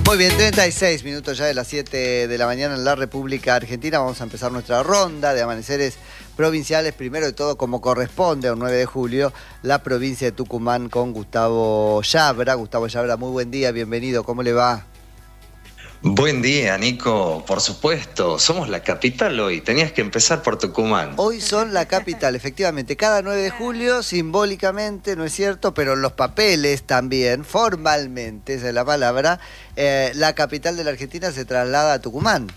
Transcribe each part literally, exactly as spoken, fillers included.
Muy bien, treinta y seis minutos ya de las siete de la mañana en la República Argentina. Vamos a empezar nuestra ronda de amaneceres provinciales. Primero de todo, como corresponde a un nueve de julio, la provincia de Tucumán con Gustavo Yabra. Gustavo Yabra, muy buen día, bienvenido, ¿cómo le va? Buen día, Nico. Por supuesto, somos la capital hoy. Tenías que empezar por Tucumán. Hoy son la capital, efectivamente. Cada nueve de julio, simbólicamente, ¿no es cierto? Pero en los papeles también, formalmente, esa es la palabra, eh, la capital de la Argentina se traslada a Tucumán.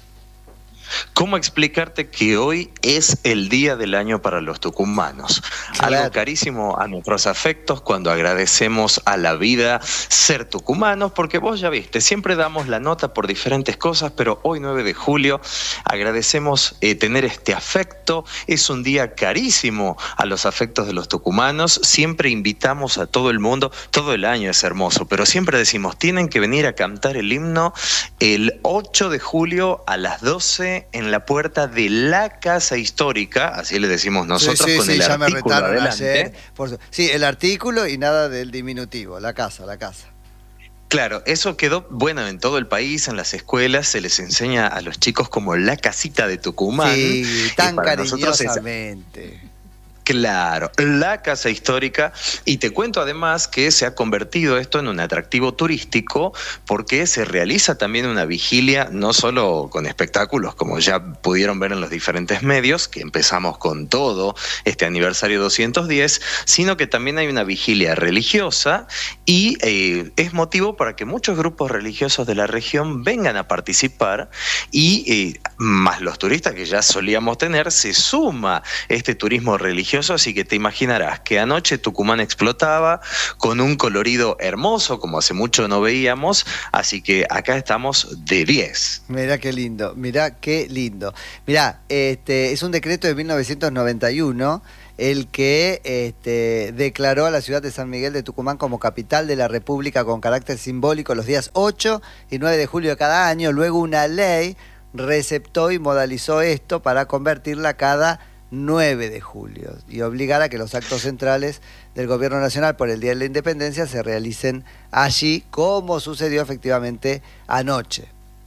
¿Cómo explicarte que hoy es el día del año para los tucumanos? Claro. Algo carísimo a nuestros afectos cuando agradecemos a la vida ser tucumanos, porque vos ya viste, siempre damos la nota por diferentes cosas, pero hoy nueve de julio agradecemos eh, tener este afecto. Es un día carísimo a los afectos de los tucumanos. Siempre invitamos a todo el mundo, todo el año es hermoso, pero siempre decimos, tienen que venir a cantar el himno el ocho de julio a las doce en la puerta de la Casa Histórica, así le decimos nosotros, sí, sí, con sí, el ya artículo me adelante. Ayer, por su... Sí, el artículo y nada del diminutivo, la casa, la casa. Claro, eso quedó, bueno, en todo el país, en las escuelas, se les enseña a los chicos como la casita de Tucumán. Sí, tan cariñosamente. Claro, la Casa Histórica, y te cuento además que se ha convertido esto en un atractivo turístico porque se realiza también una vigilia, no solo con espectáculos, como ya pudieron ver en los diferentes medios, que empezamos con todo este aniversario doscientos diez, sino que también hay una vigilia religiosa y eh, es motivo para que muchos grupos religiosos de la región vengan a participar y eh, más los turistas que ya solíamos tener, se suma este turismo religioso. Así que te imaginarás que anoche Tucumán explotaba con un colorido hermoso, como hace mucho no veíamos, así que acá estamos de diez. Mirá qué lindo, mirá qué lindo. Mirá, este, es un decreto de mil novecientos noventa y uno el que este, declaró a la ciudad de San Miguel de Tucumán como capital de la República con carácter simbólico los días ocho y nueve de julio de cada año. Luego una ley receptó y modalizó esto para convertirla cada nueve de julio y obligar a que los actos centrales del gobierno nacional por el Día de la Independencia se realicen allí, como sucedió efectivamente anoche.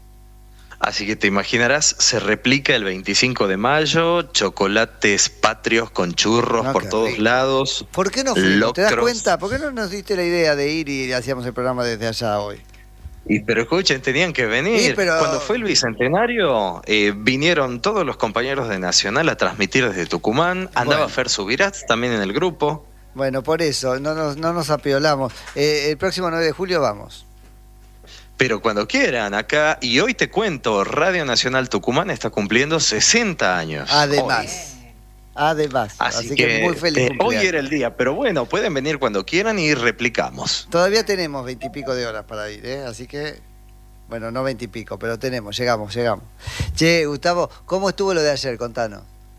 Así que te imaginarás, se replica el veinticinco de mayo, chocolates patrios con churros no, por todos rico. lados. ¿Por qué no fuimos? ¿Te das cuenta? ¿Por qué no nos diste la idea de ir y hacíamos el programa desde allá hoy? Y, pero escuchen, tenían que venir. Sí, pero... Cuando fue el Bicentenario, eh, vinieron todos los compañeros de Nacional a transmitir desde Tucumán. Andaba bueno. Fer Subirat también en el grupo. Bueno, por eso, no nos, no nos apiolamos. Eh, el próximo nueve de julio vamos. Pero cuando quieran, acá. Y hoy te cuento, Radio Nacional Tucumán está cumpliendo sesenta años. Además. Hoy. Además, así, así que, que muy feliz eh, hoy era el día, pero bueno, pueden venir cuando quieran y replicamos. Todavía tenemos veintipico de horas para ir, ¿eh? Así que, bueno, no veintipico, pero tenemos, llegamos, llegamos. Che, Gustavo, ¿cómo estuvo lo de ayer? Contanos.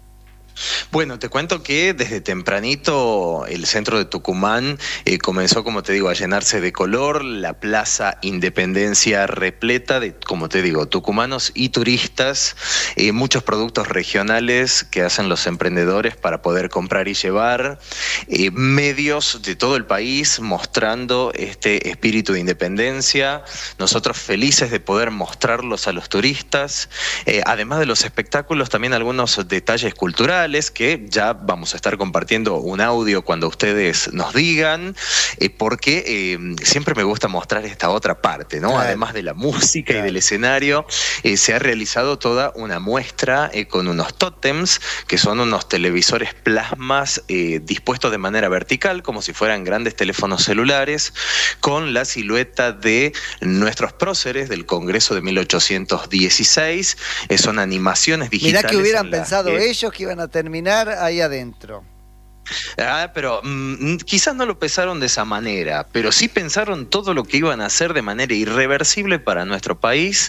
Bueno, te cuento que desde tempranito el centro de Tucumán eh, comenzó, como te digo, a llenarse de color, la Plaza Independencia repleta de, como te digo, tucumanos y turistas, eh, muchos productos regionales que hacen los emprendedores para poder comprar y llevar, eh, medios de todo el país mostrando este espíritu de independencia, nosotros felices de poder mostrarlos a los turistas, eh, además de los espectáculos, también algunos detalles culturales, que ya vamos a estar compartiendo un audio cuando ustedes nos digan, eh, porque eh, siempre me gusta mostrar esta otra parte, ¿no? Claro. Además de la música claro. y del escenario, eh, se ha realizado toda una muestra eh, con unos tótems, que son unos televisores plasmas eh, dispuestos de manera vertical, como si fueran grandes teléfonos celulares, con la silueta de nuestros próceres del Congreso de mil ochocientos dieciséis, eh, son animaciones digitales. Mirá que hubieran pensado que... ellos que iban a terminar ahí adentro. Ah, pero mmm, quizás no lo pensaron de esa manera, pero sí pensaron todo lo que iban a hacer de manera irreversible para nuestro país.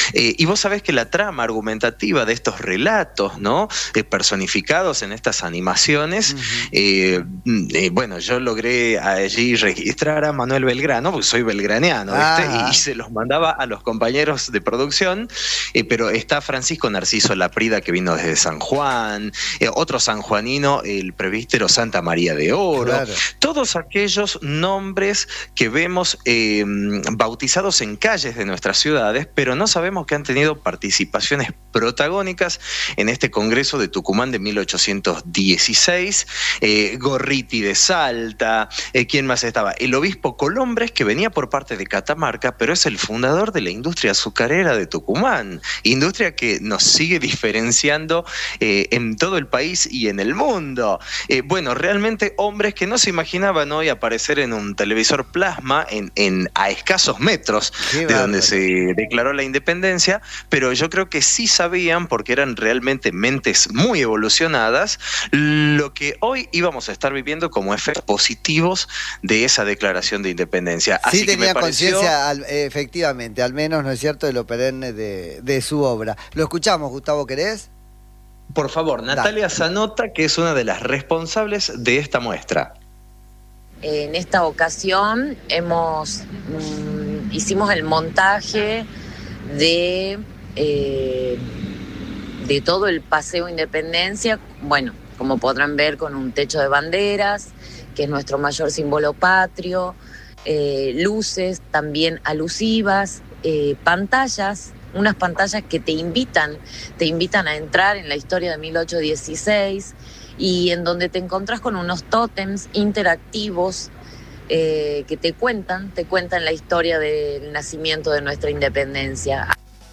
Eh, y vos sabés que la trama argumentativa de estos relatos, ¿no? Eh, personificados en estas animaciones, uh-huh. eh, eh, bueno, yo logré allí registrar a Manuel Belgrano, porque soy belgraniano, ¿viste? Y, y se los mandaba a los compañeros de producción, eh, pero está Francisco Narciso Laprida, que vino desde San Juan, eh, otro sanjuanino, el presbítero Santa María de Oro, claro. Todos aquellos nombres que vemos eh, bautizados en calles de nuestras ciudades, pero no sabemos que han tenido participaciones protagónicas en este Congreso de Tucumán de mil ochocientos dieciséis, eh, Gorriti de Salta, eh, ¿quién más estaba? El obispo Colombres, que venía por parte de Catamarca, pero es el fundador de la industria azucarera de Tucumán, industria que nos sigue diferenciando eh, en todo el país y en el mundo. Eh, bueno, realmente hombres que no se imaginaban hoy aparecer en un televisor plasma en, en a escasos metros Qué de bárbaro. Donde se declaró la independencia, pero yo creo que sí sabían, porque eran realmente mentes muy evolucionadas, lo que hoy íbamos a estar viviendo como efectos positivos de esa declaración de independencia. Sí, Así tenía que me pareció... conciencia, efectivamente, al menos, ¿no es cierto?, de lo perenne de, de su obra. Lo escuchamos, Gustavo, ¿querés? Por favor, Natalia Dale. Zanota, que es una de las responsables de esta muestra. En esta ocasión hemos mmm, hicimos el montaje de, eh, de todo el Paseo Independencia, bueno, como podrán ver, con un techo de banderas, que es nuestro mayor símbolo patrio, eh, luces también alusivas, eh, pantallas, unas pantallas que te invitan, te invitan a entrar en la historia de mil ochocientos dieciséis, y en donde te encontrás con unos tótems interactivos eh, que te cuentan, te cuentan la historia del nacimiento de nuestra independencia.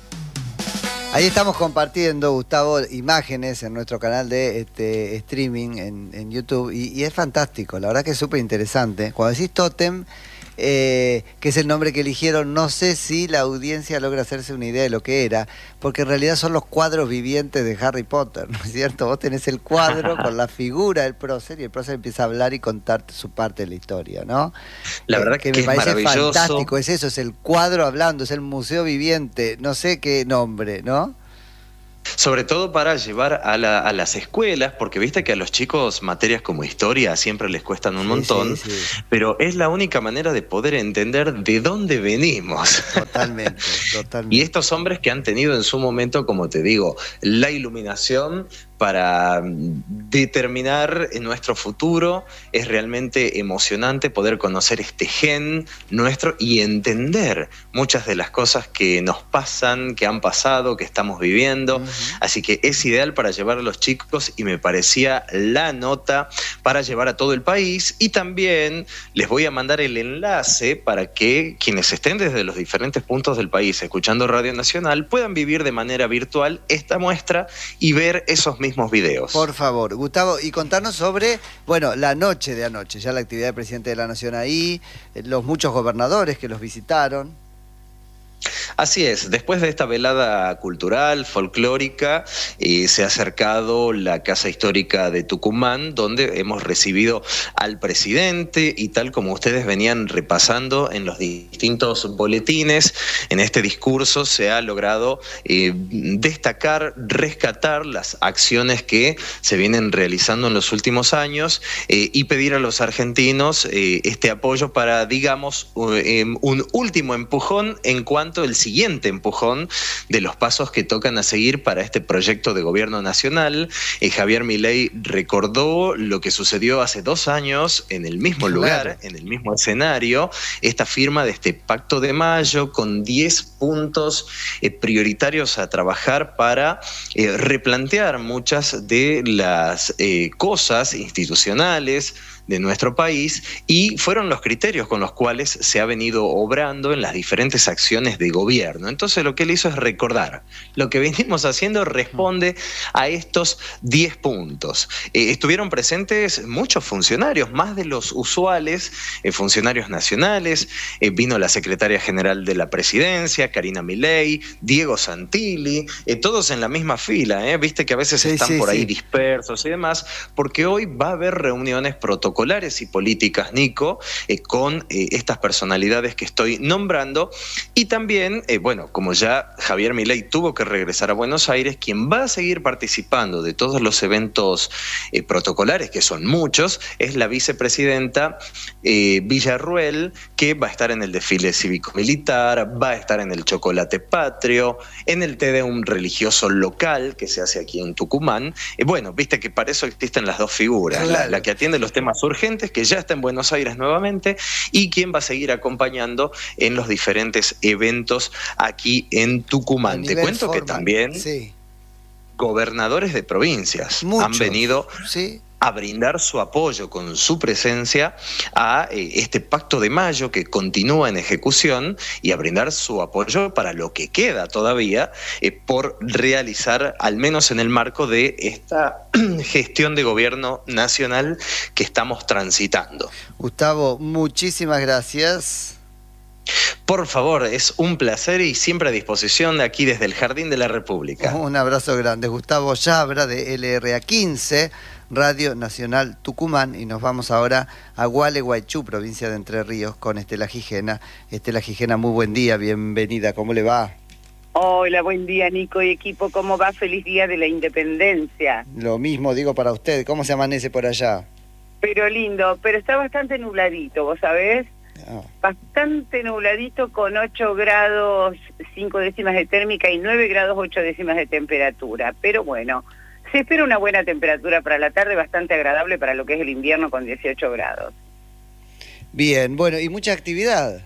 Ahí estamos compartiendo, Gustavo, imágenes en nuestro canal de este, streaming en, en YouTube, y, y es fantástico, la verdad que es súper interesante. Cuando decís tótem, Eh, que es el nombre que eligieron, no sé si la audiencia logra hacerse una idea de lo que era, porque en realidad son los cuadros vivientes de Harry Potter, ¿no es cierto? Vos tenés el cuadro con la figura del prócer, y el prócer empieza a hablar y contarte su parte de la historia, ¿no? La verdad eh, que, que me es parece maravilloso. Fantástico, es eso, es el cuadro hablando, es el museo viviente, no sé qué nombre, ¿no? Sobre todo para llevar a, la, a las escuelas, porque viste que a los chicos materias como historia siempre les cuestan un sí, montón, sí, sí. Pero es la única manera de poder entender de dónde venimos. Totalmente, totalmente. Y estos hombres que han tenido en su momento, como te digo, la iluminación para determinar nuestro futuro, es realmente emocionante poder conocer este gen nuestro y entender muchas de las cosas que nos pasan, que han pasado, que estamos viviendo. Uh-huh. Así que es ideal para llevar a los chicos, y me parecía la nota para llevar a todo el país. Y también les voy a mandar el enlace para que quienes estén desde los diferentes puntos del país escuchando Radio Nacional puedan vivir de manera virtual esta muestra y ver esos mismos videos. Por favor, Gustavo, y contarnos sobre, bueno, la noche de anoche, ya la actividad del presidente de la Nación ahí, los muchos gobernadores que los visitaron. Así es, después de esta velada cultural, folclórica, eh, se ha acercado la Casa Histórica de Tucumán, donde hemos recibido al presidente, y tal como ustedes venían repasando en los distintos boletines, en este discurso se ha logrado eh, destacar, rescatar las acciones que se vienen realizando en los últimos años, eh, y pedir a los argentinos eh, este apoyo para, digamos, eh, un último empujón en cuanto al siguiente empujón de los pasos que tocan a seguir para este proyecto de gobierno nacional. Eh, Javier Milei recordó lo que sucedió hace dos años en el mismo lugar, claro, en el mismo escenario, esta firma de este Pacto de Mayo con diez puntos eh, prioritarios a trabajar para eh, replantear muchas de las eh, cosas institucionales de nuestro país, y fueron los criterios con los cuales se ha venido obrando en las diferentes acciones de gobierno. Entonces lo que él hizo es recordar, lo que venimos haciendo responde a estos diez puntos. Eh, estuvieron presentes muchos funcionarios, más de los usuales, eh, funcionarios nacionales, eh, vino la secretaria general de la presidencia, Karina Milei, Diego Santilli, eh, todos en la misma fila, eh, viste que a veces sí, están sí, por ahí sí. dispersos y demás, porque hoy va a haber reuniones protocolares protocolares y políticas, Nico, eh, con eh, estas personalidades que estoy nombrando, y también, eh, bueno, como ya Javier Milei tuvo que regresar a Buenos Aires, quien va a seguir participando de todos los eventos eh, protocolares, que son muchos, es la vicepresidenta eh, Villarruel, que va a estar en el desfile cívico-militar, va a estar en el chocolate patrio, en el Te Deum religioso local que se hace aquí en Tucumán. Eh, bueno, viste que para eso existen las dos figuras, claro. la, la que atiende los temas urgentes, que ya está en Buenos Aires nuevamente, y quien va a seguir acompañando en los diferentes eventos aquí en Tucumán. Te cuento formal, que también sí. gobernadores de provincias Muchos, han venido sí. a brindar su apoyo con su presencia a eh, este Pacto de Mayo que continúa en ejecución, y a brindar su apoyo para lo que queda todavía eh, por realizar, al menos en el marco de esta gestión de gobierno nacional que estamos transitando. Gustavo, muchísimas gracias. Por favor, es un placer y siempre a disposición aquí desde el Jardín de la República. Un abrazo grande. Gustavo Yabra de L R A quince, Radio Nacional Tucumán, y nos vamos ahora a Gualeguaychú, provincia de Entre Ríos, con Estela Gijena. Estela Gijena, muy buen día, bienvenida, ¿cómo le va? Hola, buen día, Nico y equipo, ¿cómo va? Feliz Día de la Independencia. Lo mismo digo para usted, ¿cómo se amanece por allá? Pero lindo, pero está bastante nubladito, ¿vos sabés? Oh. Bastante nubladito, con ocho grados cinco décimas de térmica y nueve grados ocho décimas de temperatura. Pero bueno, se espera una buena temperatura para la tarde, bastante agradable para lo que es el invierno, con dieciocho grados. Bien, bueno, y mucha actividad.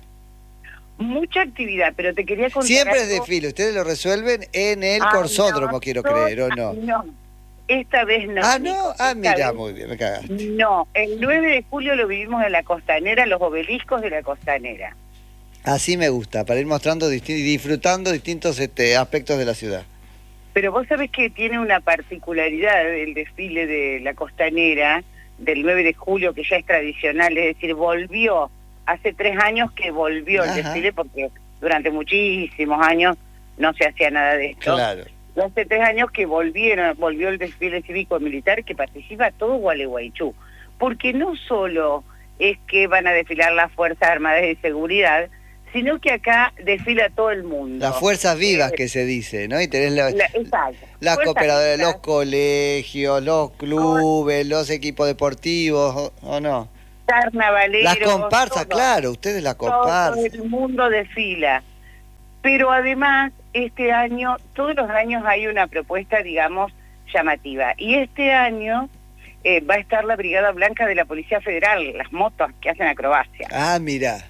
Mucha actividad, pero te quería contar Siempre algo. Es desfile, ustedes lo resuelven en el ah, Corsódromo, no, quiero no, creer, ¿o no? No. Esta vez no. Ah, ¿no? Nico, ah, mira, vez, muy bien, me cagaste. No, el nueve de julio lo vivimos en la Costanera, los obeliscos de la Costanera. Así me gusta, para ir mostrando y disfrutando distintos este, aspectos de la ciudad. Pero vos sabés que tiene una particularidad el desfile de la Costanera del nueve de julio, que ya es tradicional, es decir, volvió, hace tres años que volvió Ajá. el desfile, porque durante muchísimos años no se hacía nada de esto. Claro. Hace tres años que volvieron, volvió el desfile cívico-militar, que participa todo Gualeguaychú, porque no solo es que van a desfilar las Fuerzas Armadas de Seguridad, sino que acá desfila todo el mundo. Las fuerzas vivas eh, que se dice, ¿no? Y tenés la, la, las cooperadoras, los colegios, los clubes, con, los equipos deportivos, ¿o, o no? Carnavaleros. Las comparsas, todo, claro, ustedes las comparsas. Todo el mundo desfila. Pero además, este año, todos los años hay una propuesta, digamos, llamativa. Y este año eh, va a estar la Brigada Blanca de la Policía Federal, las motos que hacen acrobacia. Ah, mira.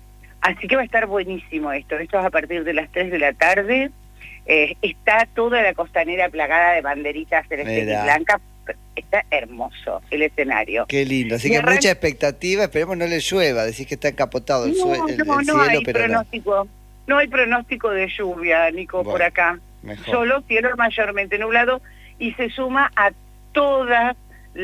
Así que va a estar buenísimo esto. Esto es a partir de las tres de la tarde. Eh, está toda la Costanera plagada de banderitas celestes y blancas. Está hermoso el escenario. Qué lindo. Así y que arranca... mucha expectativa. Esperemos no le llueva. Decís que está encapotado el, no, el, no, el no cielo, hay pero pronóstico. No. No hay pronóstico de lluvia, Nico, bueno, por acá. Mejor. Solo cielo mayormente nublado, y se suma a todas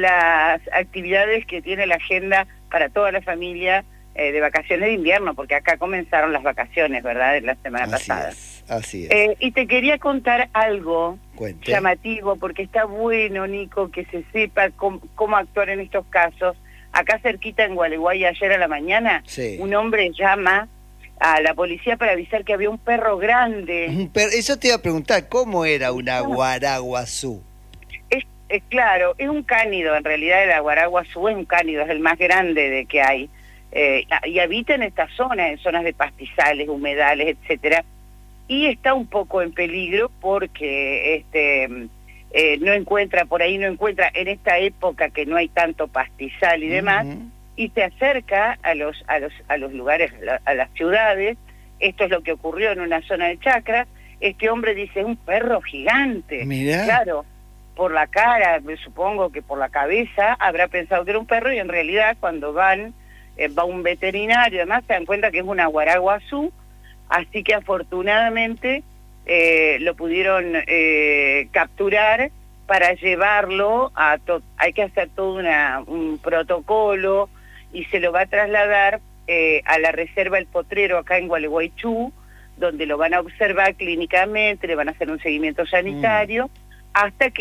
las actividades que tiene la agenda para toda la familia eh, de vacaciones de invierno, porque acá comenzaron las vacaciones, ¿verdad?, de la semana así pasada. Es, así es. Eh, y te quería contar algo Cuente. llamativo, porque está bueno, Nico, que se sepa cómo, cómo actuar en estos casos. Acá cerquita en Gualeguay, ayer a la mañana, sí. un hombre llama a la policía para avisar que había un perro grande. Un per Eso te iba a preguntar, ¿cómo era una guaraguazú? Es, es claro, es un cánido, en realidad el guaraguazú es un cánido, es el más grande de que hay. Eh, y habita en esta zona, en zonas de pastizales, humedales, etcétera, y está un poco en peligro porque este eh, no encuentra, por ahí no encuentra, en esta época que no hay tanto pastizal y demás, uh-huh. y se acerca a los a los a los lugares, a las ciudades. Esto es lo que ocurrió en una zona de chacras. Este hombre dice, un perro gigante. Mirá. Claro, por la cara, me supongo que por la cabeza, habrá pensado que era un perro, y en realidad cuando van, eh, va un veterinario, además se dan cuenta que es una guaraguazú, así que afortunadamente eh, lo pudieron eh, capturar para llevarlo a... To hay que hacer todo una, un protocolo, y se lo va a trasladar eh, a la Reserva El Potrero, acá en Gualeguaychú, donde lo van a observar clínicamente, le van a hacer un seguimiento sanitario, mm. hasta que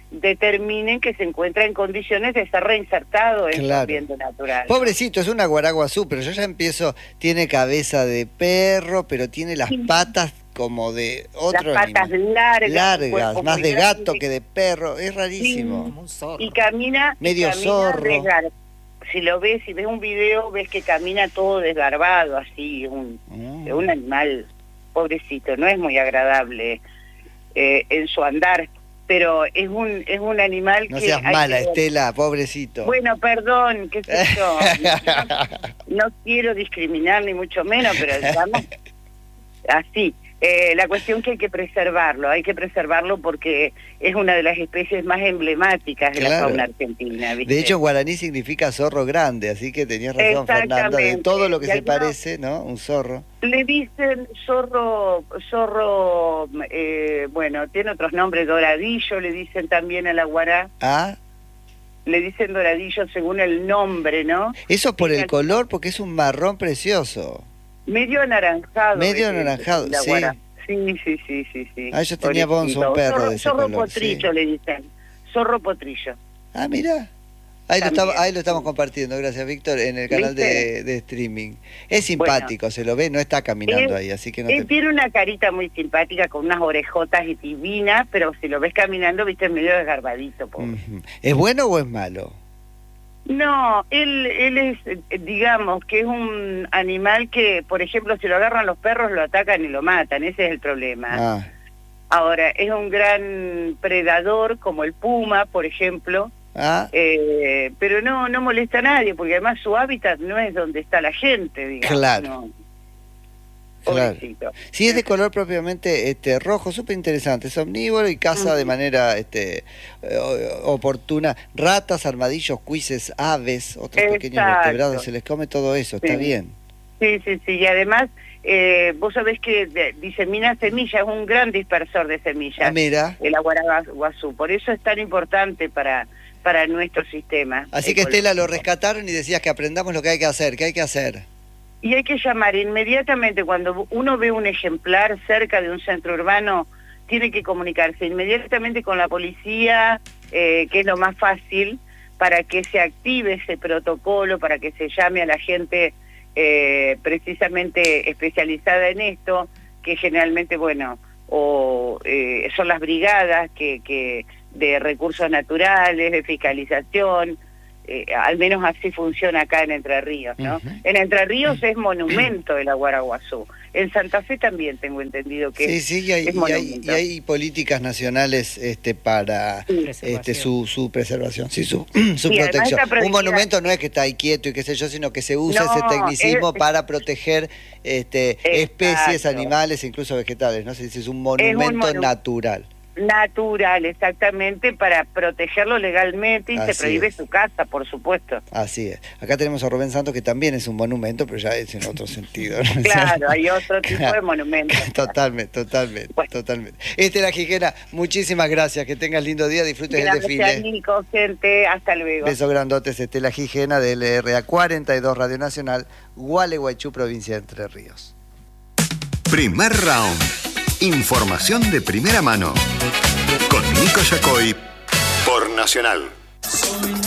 determinen que se encuentra en condiciones de ser reinsertado en Claro. su ambiente natural. Pobrecito, es una guaraguazú, pero yo ya empiezo, tiene cabeza de perro, pero tiene las Sí. patas como de otro Las patas animal. largas, Largas, cuerpo más muy de gato grande. que de perro, es rarísimo. Como un zorro. Y camina... y Medio camina zorro. desgar- Si lo ves, si ves un video, ves que camina todo desgarbado, así, un, Mm. un animal pobrecito, no es muy agradable eh, en su andar, pero es un es un animal No que... seas hay mala, que- Estela, pobrecito. Bueno, perdón, qué sé yo, no, no quiero discriminar ni mucho menos, pero digamos, así. Eh, la cuestión que hay que preservarlo, hay que preservarlo porque es una de las especies más emblemáticas de la Claro. fauna argentina, ¿viste? De hecho, en guaraní significa zorro grande, así que tenías razón, Fernanda, de Exactamente. todo lo que Y se algunos- parece, ¿no? Un zorro. Le dicen zorro, zorro, eh, bueno, tiene otros nombres, doradillo, le dicen también a la guará, Ah, le dicen doradillo según el nombre, ¿no? eso por el Fíjate. color, porque es un marrón precioso. Medio anaranjado. Medio ¿viste? anaranjado, La sí. guará. Sí, sí, sí, sí, sí. Ah, yo tenía Pobrecito. Bonzo, un perro zorro, de ese zorro color, potrillo sí. le dicen, zorro potrillo. Ah, mira. Ahí lo, También. estamos, ahí lo estamos compartiendo, gracias Víctor, en el canal de, ¿Viste? de streaming. Es simpático, se lo ve, no está caminando Él- ahí, así que no Él te... tiene una carita muy simpática con unas orejotas y divinas, pero si lo ves caminando, viste, medio desgarbadito. pobre. Ujú. ¿Es bueno o es malo? No, él, él es, eh, digamos, que es un animal que, por ejemplo, si lo agarran los perros, lo atacan y lo matan, ese es el problema. Ah, Ahora, es un gran predador, como el puma, por ejemplo, ah, eh, pero no no molesta a nadie, porque además su hábitat no es donde está la gente, digamos. Claro. No. claro. Pobrecito. Si es de color propiamente este rojo, súper interesante, es omnívoro y caza de Ujú. manera este eh, o- oportuna ratas, armadillos, cuises, aves, otros pequeños Exacto. vertebrados, se les come todo eso, está Sí. bien. Sí, sí, sí, y además, eh, vos sabés que de- disemina semillas, es un gran dispersor de semillas. Ah, mira, El aguaraguazú, por eso es tan importante para para nuestro sistema. así que Estela lo ecológico. rescataron y decías que aprendamos lo que hay que hacer, ¿qué hay que hacer? Y hay que llamar inmediatamente, cuando uno ve un ejemplar cerca de un centro urbano, tiene que comunicarse inmediatamente con la policía, eh, que es lo más fácil, para que se active ese protocolo, para que se llame a la gente eh, precisamente especializada en esto, que generalmente, bueno, o eh, son las brigadas que, que de recursos naturales, de fiscalización, eh, al menos así funciona acá en Entre Ríos, ¿no? Ujú. En Entre Ríos es monumento el aguaraguazú. En Santa Fe también tengo entendido que Sí, es, sí, y hay, es y hay, monumento. y hay políticas nacionales este para Sí. este su, su preservación, sí, su, su Y además protección. está Un prohibida- monumento no es que está ahí quieto y qué sé yo, sino que se usa No, ese tecnicismo es- para proteger este especies, Exacto. animales e incluso vegetales, ¿no? Se dice, es un monumento monu- natural. Natural, exactamente, para protegerlo legalmente y Así se prohíbe es. su casa, por supuesto. Así es. Acá tenemos a Rubén Santos, que también es un monumento, pero ya es en otro sentido, ¿no? Claro, hay otro tipo de Claro. monumentos. Totalmente, totalmente, Bueno. totalmente. Estela Gijena, muchísimas gracias, que tengas lindo día, disfrutes del Gracias, desfile. Nico, gente, hasta luego. Besos grandotes, Estela Gijena, de L R A cuarenta y dos Radio Nacional, Gualeguaychú, provincia de Entre Ríos. Primer round. Información de primera mano. Con Nico Yacoy por Nacional.